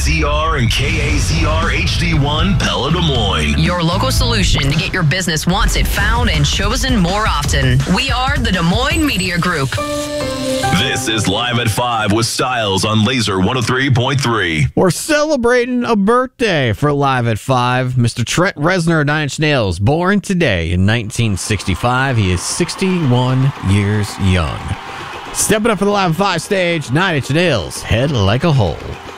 WZR and KAZR HD1 Pella Des Moines. Your local solution to get your business wanted, found, and chosen more often. We are the Des Moines Media Group. This is Live at 5 with Styles on Laser 103.3. We're celebrating a birthday for Live at 5. Mr. Trent Reznor of 9 Inch Nails, born today in 1965. He is 61 years young. Stepping up for the Live at 5 stage, 9 Inch Nails, Head Like a Hole.